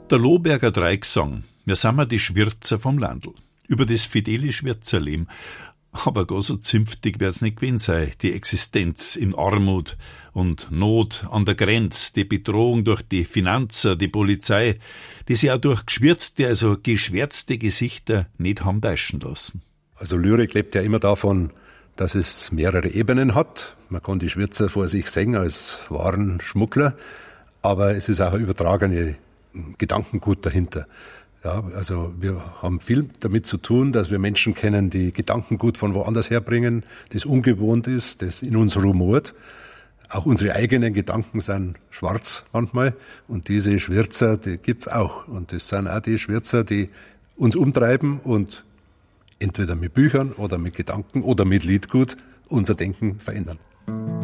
Der Lohberger Dreiecksang, wir sind die Schwirzer vom Landl. Über das fidele Schwirzerleben. Aber gar so zünftig wird's nicht gewesen sein. Die Existenz in Armut und Not an der Grenze, die Bedrohung durch die Finanzer, die Polizei, die sie auch durch geschwärzte, also geschwärzte Gesichter nicht haben täuschen lassen. Also Lyrik lebt ja immer davon, dass es mehrere Ebenen hat. Man kann die Schwirzer vor sich sehen als wahren Schmuggler, aber es ist auch ein übertragene Gedankengut dahinter. Ja, also wir haben viel damit zu tun, dass wir Menschen kennen, die Gedankengut von woanders herbringen, das ungewohnt ist, das in uns rumort. Auch unsere eigenen Gedanken sind schwarz manchmal und diese Schwirzer, die gibt's auch. Und das sind auch die Schwirzer, die uns umtreiben und entweder mit Büchern oder mit Gedanken oder mit Liedgut unser Denken verändern.